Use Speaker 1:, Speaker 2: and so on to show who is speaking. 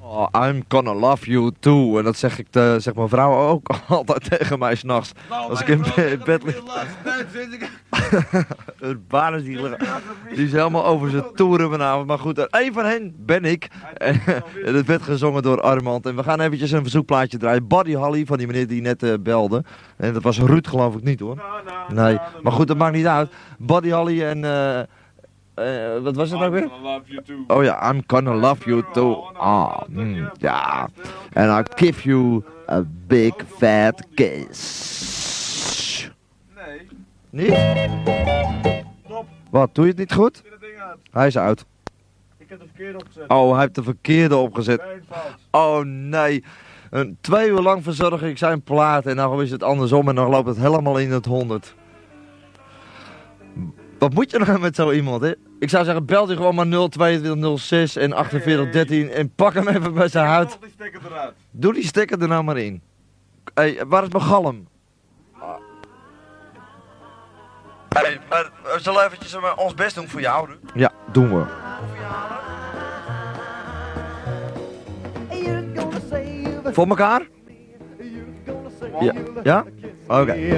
Speaker 1: Oh, I'm gonna love you too. En dat zegt mijn vrouw ook altijd tegen mij s'nachts. Als ik in bed lig. Het baan is die is helemaal over zijn toeren vanavond. Maar goed, één van hen ben ik. En het werd gezongen door Armand. En we gaan eventjes een verzoekplaatje draaien. Buddy Holly, van die meneer die net belde. En dat was Ruud, geloof ik niet hoor. Nee, maar goed, dat maakt niet uit. Buddy Holly en... wat was het nou weer? Oh ja, I'm gonna love you too. Ja. And I'll give you a big fat kiss.
Speaker 2: Nee.
Speaker 1: Niet?
Speaker 2: Stop.
Speaker 1: Wat, doe je het niet goed?
Speaker 2: Zet het ding uit.
Speaker 1: Hij is uit.
Speaker 2: Ik heb de verkeerde opgezet.
Speaker 1: Oh, hij heeft de verkeerde opgezet.
Speaker 2: Nee, fout.
Speaker 1: Oh nee. 2 uur lang verzorg ik zijn plaat en dan is het andersom en dan loopt het helemaal in het 100. Wat moet je nou met zo iemand, hè? Ik zou zeggen, bel die gewoon maar 02206 en 4813 en pak hem even bij zijn huid.
Speaker 2: Die stekker eruit.
Speaker 1: Doe die stekker er nou maar in. Hé, waar is mijn galm? Hé, maar we zullen eventjes ons best doen voor jou. Ja, doen we. Voor elkaar? Ja? Ja? Oké.